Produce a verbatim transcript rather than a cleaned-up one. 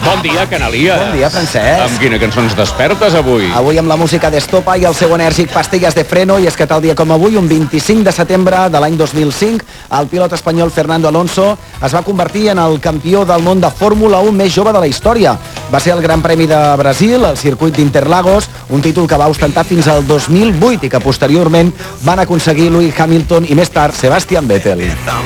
Bon dia, Canalies. Bon dia, Francesc. Amb quina cançó ens despertes avui? Avui amb la música d'Estopa i el seu enèrgic Pastillas de Freno, i és que tal dia com avui, un vint-i-cinc de setembre de l'any dos mil cinc, el pilot espanyol Fernando Alonso es va convertir en el campió del món de Fórmula un més jove de la història. Va ser el Gran Premi de Brasil, el circuit d'Interlagos, un títol que va ostentar fins al dos mil vuit i que posteriorment van aconseguir Lewis Hamilton i més tard Sebastian Vettel.